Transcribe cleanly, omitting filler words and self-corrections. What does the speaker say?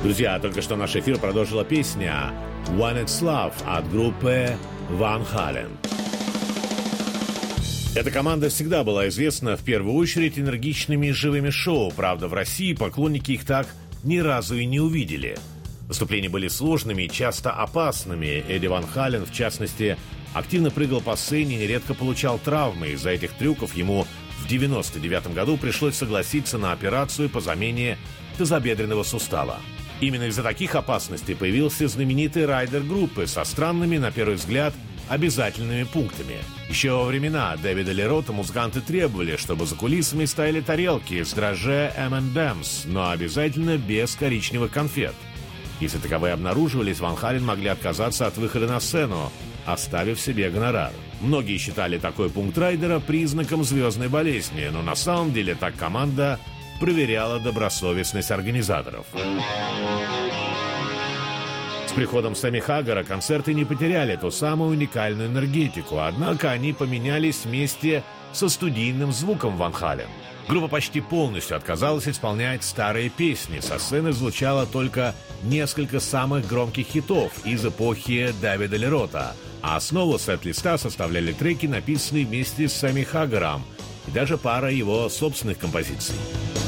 Друзья, только что наш эфир продолжила песня «When It's Love» от группы Van Halen. Эта команда всегда была известна в первую очередь энергичными и живыми шоу. Правда, в России поклонники их так ни разу и не увидели. Выступления были сложными и часто опасными. Эдди Ван Хален, в частности, активно прыгал по сцене и нередко получал травмы. Из-за этих трюков ему в 1999 году пришлось согласиться на операцию по замене тазобедренного сустава. Именно из-за таких опасностей появился знаменитый райдер группы со странными, на первый взгляд, обязательными пунктами. Еще во времена Дэвида Ли Рота музыканты требовали, чтобы за кулисами стояли тарелки с дрожжи M&M's, но обязательно без коричневых конфет. Если таковые обнаруживались, Ван Хален могли отказаться от выхода на сцену, оставив себе гонорар. Многие считали такой пункт райдера признаком звездной болезни, но на самом деле так команда проверяла добросовестность организаторов. С приходом Сэмми Хаггара концерты не потеряли ту самую уникальную энергетику, однако они поменялись вместе со студийным звуком Ван Хален. Группа почти полностью отказалась исполнять старые песни, со сцены звучало только несколько самых громких хитов из эпохи Дэвида Ли Рота, а основу сет-листа составляли треки, написанные вместе с Сэмми Хаггаром, и даже пара его собственных композиций.